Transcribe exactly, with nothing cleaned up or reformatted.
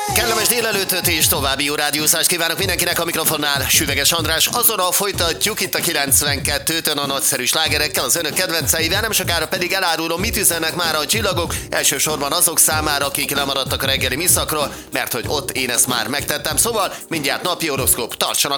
Kellemes délelőttöt és további jó rádiózást kívánok mindenkinek, a mikrofonnál Süveges András. Azonnal folytatjuk itt a kilencvenkettőt a nagyszerű slágerekkel, az önök kedvenceivel, nem sokára pedig elárulom, mit üzennek már a csillagok, elsősorban azok számára, akik lemaradtak a reggeli műszakról, mert hogy ott én ezt már megtettem, szóval mindjárt napi horoszkóp, tartsanak